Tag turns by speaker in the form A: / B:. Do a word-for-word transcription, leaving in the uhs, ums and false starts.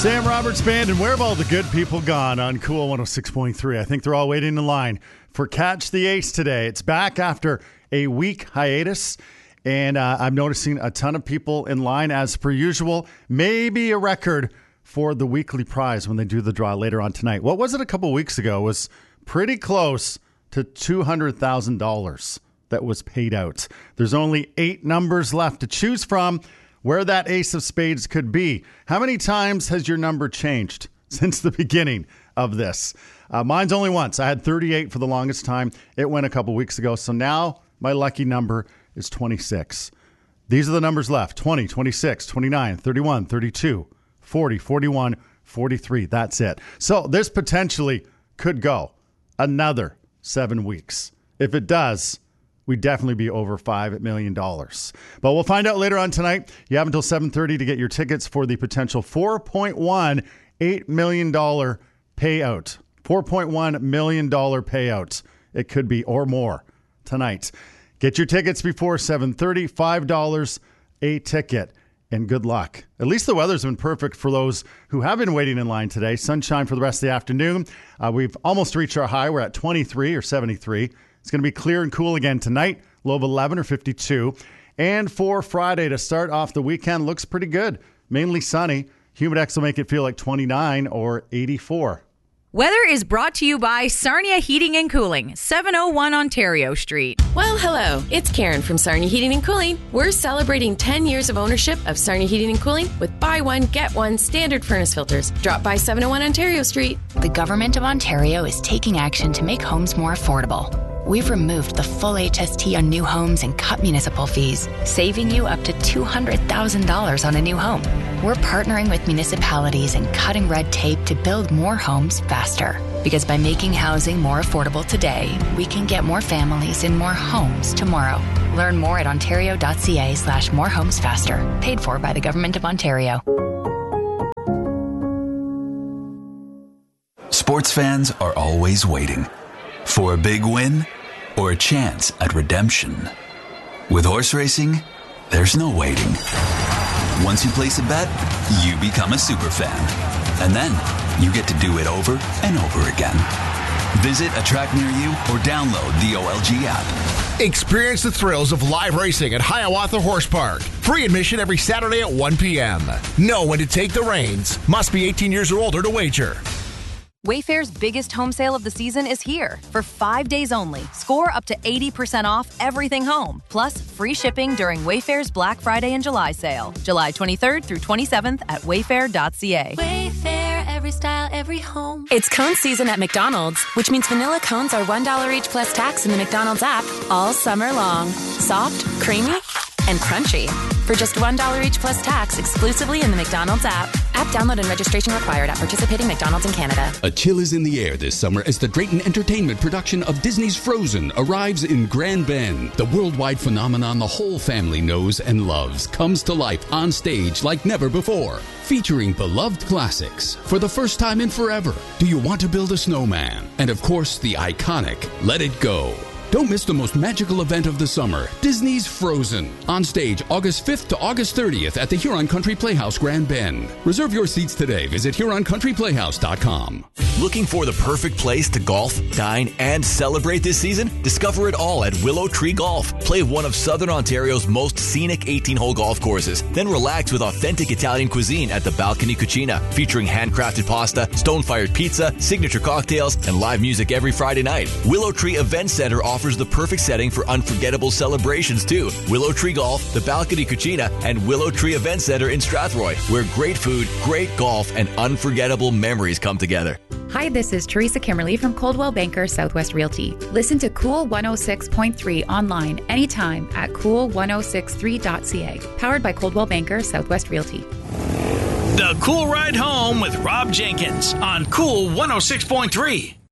A: Sam Roberts Band, and where have all the good people gone on Cool one oh six point three? I think they're all waiting in line for Catch the Ace today. It's back after a week hiatus, and uh, I'm noticing a ton of people in line as per usual. Maybe a record for the weekly prize when they do the draw later on tonight. What was it a couple weeks ago? It was pretty close to two hundred thousand dollars that was paid out. There's only eight numbers left to choose from where that ace of spades could be. How many times has your number changed since the beginning of this? Uh, mine's only once. I had thirty-eight for the longest time. It went a couple weeks ago. So now my lucky number is twenty-six. These are the numbers left. twenty, twenty-six, twenty-nine, thirty-one, thirty-two, forty, forty-one, forty-three. That's it. So this potentially could go another seven weeks. If it does, we'd definitely be over five million dollars. But we'll find out later on tonight. You have until seven thirty to get your tickets for the potential four point one eight million dollars payout. four point one million dollars payout. It could be or more tonight. Get your tickets before seven thirty, five dollars a ticket. And good luck. At least the weather's been perfect for those who have been waiting in line today. Sunshine for the rest of the afternoon. Uh, we've almost reached our high. We're at twenty-three or seventy-three. It's going to be clear and cool again tonight, low of eleven or fifty-two. And for Friday to start off the weekend, looks pretty good. Mainly sunny. Humidex will make it feel like twenty-nine or eighty-four.
B: Weather is brought to you by Sarnia Heating and Cooling, seven oh one Ontario Street.
C: Well, hello. It's Karen from Sarnia Heating and Cooling. We're celebrating ten years of ownership of Sarnia Heating and Cooling with buy one, get one standard furnace filters. Drop by seven oh one Ontario Street.
D: The Government of Ontario is taking action to make homes more affordable. We've removed the full H S T on new homes and cut municipal fees, saving you up to two hundred thousand dollars on a new home. We're partnering with municipalities and cutting red tape to build more homes faster. Because by making housing more affordable today, we can get more families in more homes tomorrow. Learn more at ontario.ca slash more homes faster. Paid for by the Government of Ontario.
E: Sports fans are always waiting. For a big win or a chance at redemption. With horse racing, there's no waiting. Once you place a bet, you become a super fan. And then you get to do it over and over again. Visit a track near you or download the O L G app.
F: Experience the thrills of live racing at Hiawatha Horse Park. Free admission every Saturday at one p.m. Know when to take the reins. Must be eighteen years or older to wager.
G: Wayfair's biggest home sale of the season is here. For five days only, score up to eighty percent off everything home. Plus, free shipping during Wayfair's Black Friday and July sale. July twenty-third through twenty-seventh at wayfair dot c a.
H: Wayfair, every style, every home.
I: It's cone season at McDonald's, which means vanilla cones are one dollar each plus tax in the McDonald's app all summer long. Soft, creamy, and crunchy. For just one dollar each plus tax exclusively in the McDonald's app. App download and registration required at participating McDonald's in Canada.
J: A chill is in the air this summer as the Drayton Entertainment production of Disney's Frozen arrives in Grand Bend. The worldwide phenomenon the whole family knows and loves comes to life on stage like never before. Featuring beloved classics for the first time in forever. Do You Want to Build a Snowman? And of course, the iconic Let It Go. Don't miss the most magical event of the summer, Disney's Frozen. On stage August fifth to August thirtieth at the Huron Country Playhouse, Grand Bend. Reserve your seats today. Visit huron country playhouse dot com.
K: Looking for the perfect place to golf, dine, and celebrate this season? Discover it all at Willow Tree Golf. Play one of Southern Ontario's most scenic eighteen-hole golf courses. Then relax with authentic Italian cuisine at the Balcony Cucina, featuring handcrafted pasta, stone-fired pizza, signature cocktails, and live music every Friday night. Willow Tree Event Center offers the perfect setting for unforgettable celebrations too. Willow Tree Golf, the Balcony Cucina, and Willow Tree Event Center in Strathroy, where great food, great golf, and unforgettable memories come together.
L: Hi, this is Teresa Kimmerly from Coldwell Banker Southwest Realty. Listen to Cool one oh six point three online anytime at cool ten sixty-three dot c a. Powered by Coldwell Banker Southwest Realty.
M: The Cool Ride Home with Rob Jenkins on Cool one oh six point three.